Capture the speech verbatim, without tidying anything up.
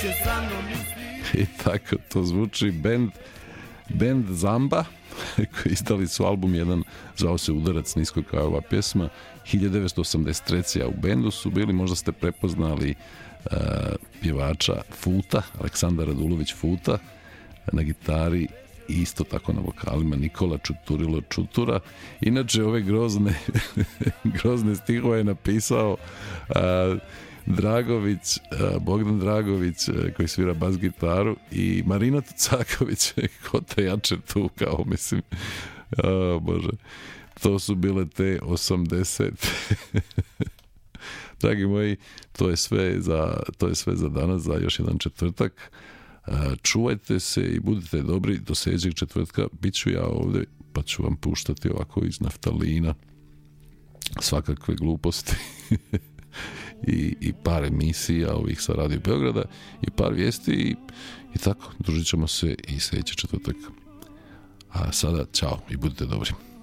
I tako to zvuči band, band Zamba, koji izdali su album jedan, zvao se Udarac nisko kao ova pjesma, hiljadu devetsto osamdeset treće. A u bendu su bili, možda ste prepoznali uh, pjevača Futa, Aleksandar Radulović Futa, na gitari i isto tako na vokalima Nikola Čuturilo Čutura. Inače ove grozne grozne stihove je napisao uh, Dragović, uh, Bogdan Dragović, uh, koji svira bas gitaru, i Marina Tucaković, ko te jače tu, kao mislim, oh, bože, to su bile te osamdeset. Dragi moji, to je sve za, to je sve za danas, za još jedan četvrtak. Čuvajte se i budite dobri do sljedećeg četvrtka. Biću ja ovdje, pa ću vam puštati ovako iz naftalina svakakve gluposti I, i par emisija ovih sa Radio Beograda i par vijesti i, i tako, družit ćemo se i sljedeći četvrtak. A sada, čao i budite dobri.